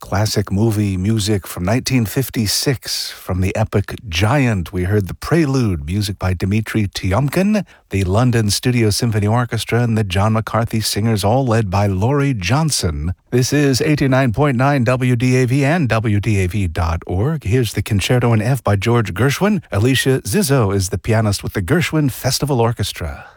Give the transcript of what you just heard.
classic movie music from 1956. From the epic Giant, we heard the Prelude, music by Dmitri Tiomkin, the London Studio Symphony Orchestra, and the John McCarthy Singers, all led by Laurie Johnson. This is 89.9 WDAV and WDAV.org. Here's the Concerto in F by George Gershwin. Alicia Zizzo is the pianist with the Gershwin Festival Orchestra.